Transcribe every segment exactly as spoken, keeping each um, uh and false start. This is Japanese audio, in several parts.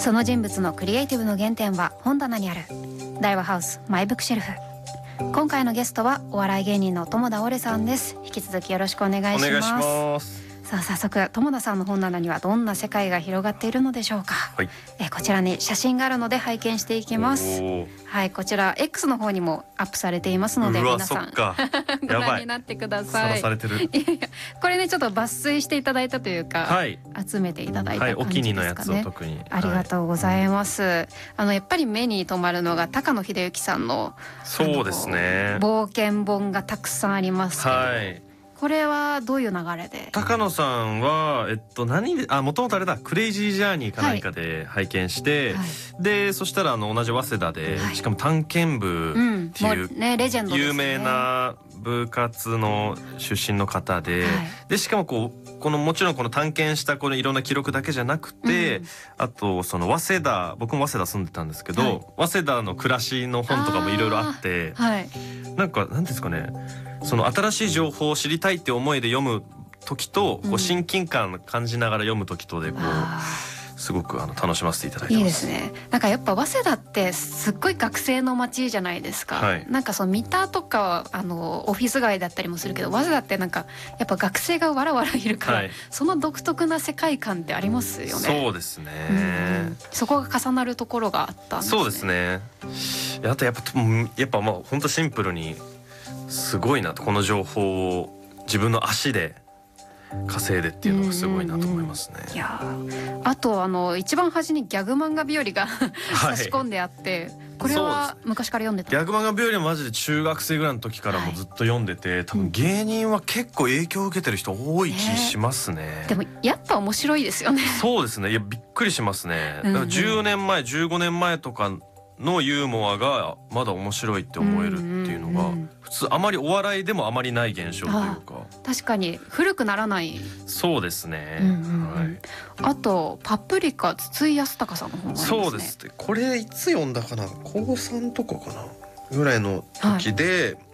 その人物のクリエイティブの原点は本棚にある。大和ハウスマイブックシェルフ。今回のゲストはお笑い芸人の友田オレさんです。引き続きよろしくお願いします。 お願いします。 さあ早速友田さんの本棚にはどんな世界が広がっているのでしょうか。 はい、 えこちらに写真があるので拝見していきます。はい、こちら X の方にもアップされていますので皆さんご覧になってください。 さらされてる。 いやいやこれねちょっと抜粋していただいたというか、はい、集めていただいた感じですかね。はい、お気に入りのやつを特に、ありがとうございます。はい、あのやっぱり目に留まるのが高野秀幸さんのそうですね冒険本がたくさんありますけど、はい、これはどういう流れで？ 高野さんはえっと何であ元々あれだクレイジージャーニーか何かで拝見して、はい、でそしたらあの同じ早稲田で、はい、しかも探検部っていう、うんね、レジェンドですね、有名な部活の出身の方で、はい、でしかもこうこのもちろんこの探検したこのいろんな記録だけじゃなくて、うん、あとその早稲田僕も早稲田住んでたんですけど、はい、早稲田の暮らしの本とかもいろいろあって、はい、なんかなんですかねその新しい情報を知りたいって思いで読む時と、こう親近感感じながら読む時とでこうすごくあの楽しませていただいてます。いいですね。なんかやっぱ早稲田ってすっごい学生の街じゃないですか。はい、なんかその三田とかはあのオフィス街だったりもするけど、早稲田ってなんかやっぱ学生がわらわらいるから、はい、その独特な世界観ってありますよね。 そうですね。 うん、そこが重なるところがあったんですね。 そうですね。あとやっぱやっぱまあ本当シンプルにすごいなと、この情報を自分の足で稼いでっていうのがすごいなと思いますね。 いやあとあの一番端にギャグ漫画日和が差し込んであって、これは昔から読んでた？ ギャグ漫画日和はマジで中学生ぐらいの時からもずっと読んでて、はい、多分芸人は結構影響を受けてる人多い気しますね。 でもやっぱ面白いですよね。 そうですね。いやびっくりしますね。だからじゅうねんまえじゅうごねんまえとかのユーモアがまだ面白いって思えるっていうのが普通あまりお笑いでもあまりない現象というか。 確かに古くならない。 そうですね。 あとパプリカ筒井康隆さんの本がありますね。 そうですね。これいつ読んだかな、高さんとかかなぐらいの時で、はい、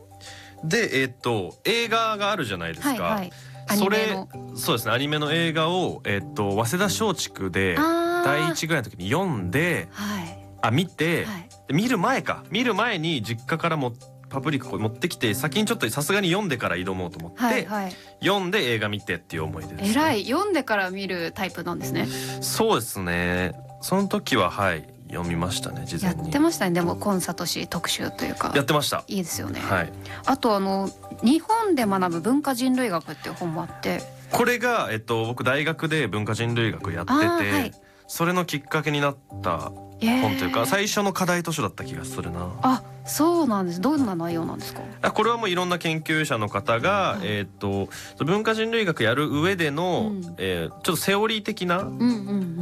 でえっと映画があるじゃないですか。はいはい、それそうですね、アニメの映画をえっと早稲田松竹でだいいちぐらいの時に読んで、はい、あ見て、はい、見る前か見る前に実家からもパプリカ持ってきて先にちょっとさすがに読んでから挑もうと思って、はいはい、読んで映画見てっていう思い出です、ね。 えらい読んでから見るタイプなんですね。 そうですね。その時ははい読みましたね。事前にやってましたね。でもコンサート誌特集というかやってました。 いいですよね。 はい、 あとあの日本で学ぶ文化人類学っていう本もあって、 これがえっと僕大学で文化人類学やってて、はい、それのきっかけになった本というか最初の課題図書だった気がするな。 あ、そうなんです。どんな内容なんですか？ あ、これはもういろんな研究者の方が、はい、えっと文化人類学やる上での、うん、えー、ちょっとセオリー的な、うんうんうん、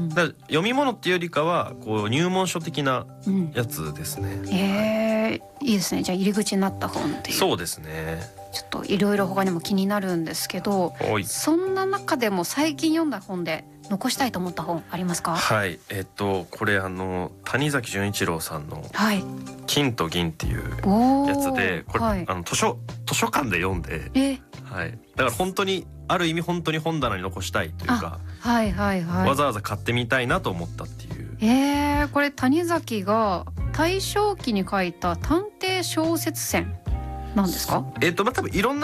だ読み物っていうよりかはこう入門書的なやつですね。 うん、えー、いいですね。じゃあ入り口になった本っていう。 そうですね。 ちょっといろいろ他にも気になるんですけど、そんな中でも最近読んだ本で残したいと思った本ありますか？ はい、えっとこれあの谷崎潤一郎さんの「金と銀」っていうやつで、これ、はい、あの図書図書館で読んで、え、はい、だから本当にある意味本当に本棚に残したいというか、はいはいはい、わざわざ買ってみたいなと思ったっていう。 えー、これ谷崎が大正期に書いた探偵小説選なんですか？ えっとまあ多分いろんな